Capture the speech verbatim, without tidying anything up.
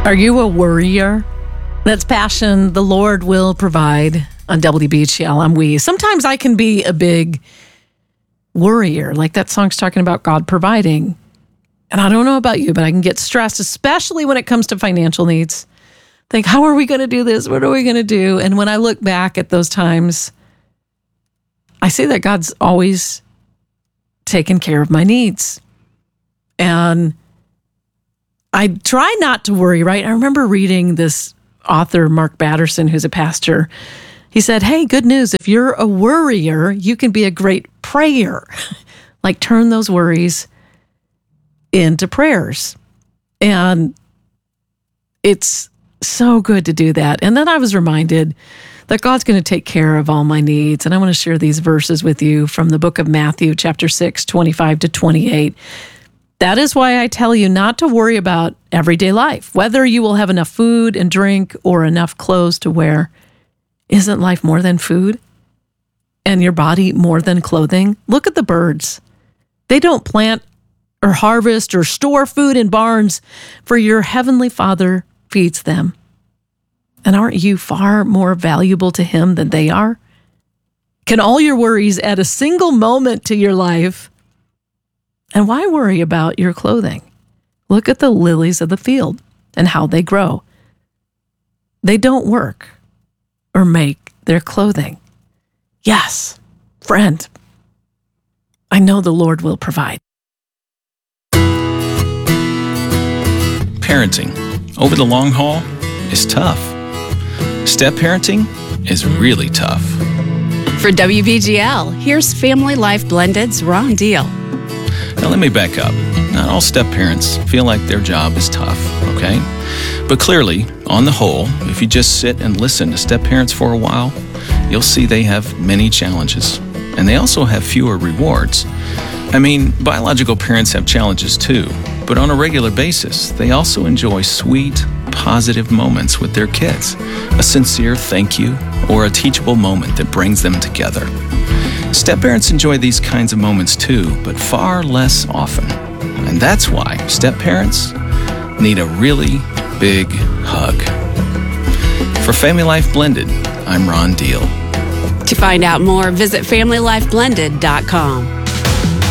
Are you a worrier? That's Passion, the Lord will provide on W B H L. I'm we. Sometimes I can be a big worrier, like that song's talking about God providing. And I don't know about you, but I can get stressed, especially when it comes to financial needs. Think, how are we going to do this? What are we going to do? And when I look back at those times, I see that God's always taken care of my needs. And I try not to worry, right? I remember reading this author, Mark Batterson, who's a pastor. He said, hey, good news. If you're a worrier, you can be a great prayer. Like turn those worries into prayers. And it's so good to do that. And then I was reminded that God's going to take care of all my needs. And I want to share these verses with you from the book of Matthew, chapter six, twenty-five to twenty-eight. That is why I tell you not to worry about everyday life, whether you will have enough food and drink or enough clothes to wear. Isn't life more than food? And your body more than clothing? Look at the birds. They don't plant or harvest or store food in barns, for your heavenly Father feeds them. And aren't you far more valuable to Him than they are? Can all your worries add a single moment to your life? And why worry about your clothing? Look at the lilies of the field and how they grow. They don't work or make their clothing. Yes, friend, I know the Lord will provide. Parenting over the long haul is tough. Step parenting is really tough. For W B G L, here's Family Life Blended's Ron Deal. Now let me back up. Not all step parents feel like their job is tough, okay? But clearly, on the whole, if you just sit and listen to step parents for a while, you'll see they have many challenges. And they also have fewer rewards. I mean, biological parents have challenges too, but on a regular basis, they also enjoy sweet, positive moments with their kids, a sincere thank you, or a teachable moment that brings them together. Step-parents enjoy these kinds of moments too, but far less often. And that's why step-parents need a really big hug. For Family Life Blended, I'm Ron Deal. To find out more, visit family life blended dot com.